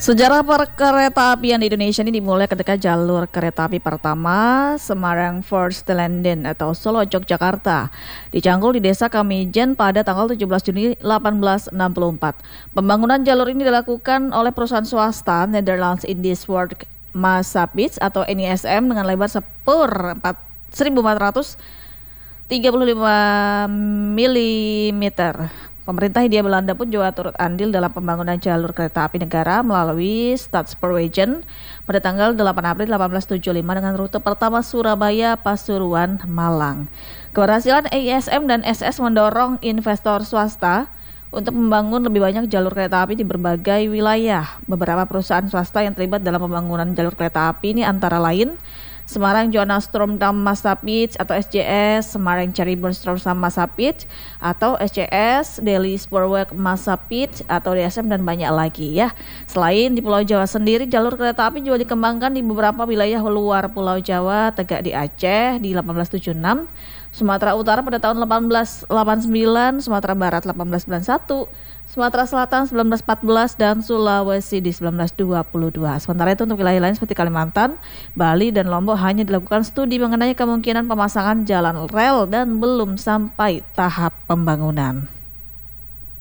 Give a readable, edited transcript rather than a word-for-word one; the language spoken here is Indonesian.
Sejarah perkeretaapian di Indonesia ini dimulai ketika jalur kereta api pertama Semarang First Landen atau Solo Yogyakarta dicanggul di Desa Kamijen pada tanggal 17 Juni 1864. Pembangunan jalur ini dilakukan oleh perusahaan swasta Netherlands Indies World Massapits atau NISM dengan lebar sepur 1435 mm. Pemerintah Hindia Belanda pun juga turut andil dalam pembangunan jalur kereta api negara melalui Stadspoorwegen pada tanggal 8 April 1875 dengan rute pertama Surabaya, Pasuruan, Malang. Keberhasilan NISM dan SS mendorong investor swasta untuk membangun lebih banyak jalur kereta api di berbagai wilayah. Beberapa perusahaan swasta yang terlibat dalam pembangunan jalur kereta api ini antara lain Semarang Jonas Stromdam Massapits atau SJS, Semarang Cirebon Stromdam Massapits atau SCS, Delhi Spoorweg Massapits atau DSM dan banyak lagi ya. Selain di Pulau Jawa sendiri, jalur kereta api juga dikembangkan di beberapa wilayah luar Pulau Jawa, tegak di Aceh di 1876, Sumatera Utara pada tahun 1889, Sumatera Barat 1891, Sumatera Selatan 1914 dan Sulawesi di 1922. Sementara itu untuk wilayah lain seperti Kalimantan, Bali dan Lombok hanya dilakukan studi mengenai kemungkinan pemasangan jalan rel dan belum sampai tahap pembangunan.